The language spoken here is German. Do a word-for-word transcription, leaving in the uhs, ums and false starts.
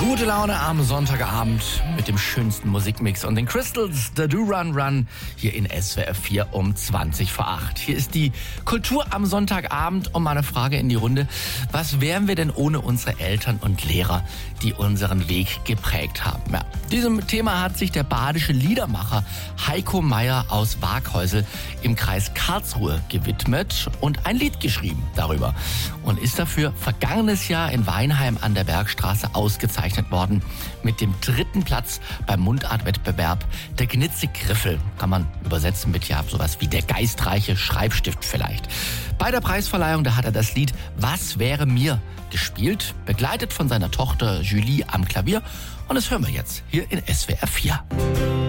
Gute Laune am Sonntagabend mit dem schönsten Musikmix und den Crystals, The Do Run Run, hier in S W R vier um zwanzig vor acht. Hier ist die Kultur am Sonntagabend und meine Frage in die Runde. Was wären wir denn ohne unsere Eltern und Lehrer, die unseren Weg geprägt haben? Ja, diesem Thema hat sich der badische Liedermacher Heiko Meyer aus Waaghäusel im Kreis Karlsruhe gewidmet und ein Lied geschrieben darüber und ist dafür vergangenes Jahr in Weinheim an der Bergstraße ausgezeichnet worden mit dem dritten Platz beim Mundartwettbewerb Der Gnitze-Griffel. Kann man übersetzen mit ja sowas wie der geistreiche Schreibstift vielleicht. Bei der Preisverleihung, da hat er das Lied Was wäre mir gespielt, begleitet von seiner Tochter Julie am Klavier. Und das hören wir jetzt hier in S W R vier.